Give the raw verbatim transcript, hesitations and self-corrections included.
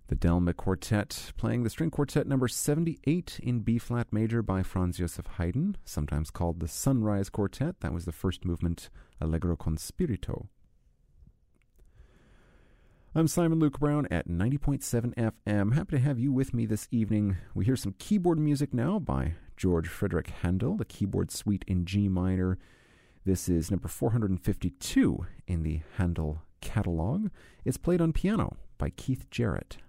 The Delma Quartet, playing the string quartet number seventy-eight in B-flat major by Franz Joseph Haydn, sometimes called the Sunrise Quartet. That was the first movement, Allegro con spirito. I'm Simon Luke Brown at ninety point seven F M. Happy to have you with me this evening. We hear some keyboard music now by George Frederick Handel, the keyboard suite in G minor. This is number four hundred fifty-two in the Handel catalog. It's played on piano by Keith Jarrett.